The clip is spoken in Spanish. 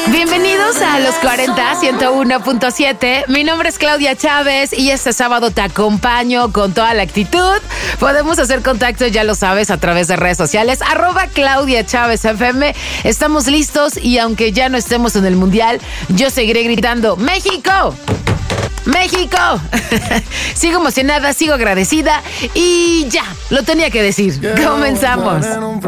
Bienvenidos a Los 40, 101.7. Mi nombre es Claudia Chávez y este sábado te acompaño con toda la actitud. Podemos hacer contacto, ya lo sabes, a través de redes sociales, @Claudia Chávez FM. Estamos listos y aunque ya no estemos en el Mundial, yo seguiré gritando ¡México! ¡México! Sigo emocionada, sigo agradecida y ya, lo tenía que decir. Comenzamos.